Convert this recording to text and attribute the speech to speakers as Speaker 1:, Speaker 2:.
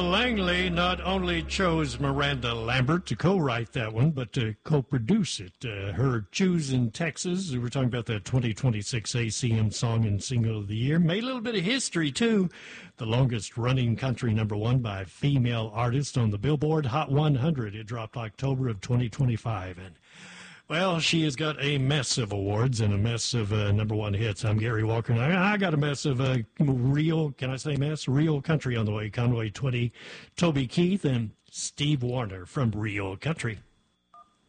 Speaker 1: Langley not only chose Miranda Lambert to co-write that one, but to co-produce it. Her Choosing Texas, we're talking about that 2026 ACM Song and Single of the Year. Made a little bit of history, too. The longest-running country #1 by a female artist on the Billboard Hot 100. It dropped October of 2025. And well, she has got a mess of awards and a mess of #1 hits. I'm Gary Walker, and I got a mess of real, can I say mess? Real country on the way. Conway Twitty, Toby Keith, and Steve Warner from Real Country.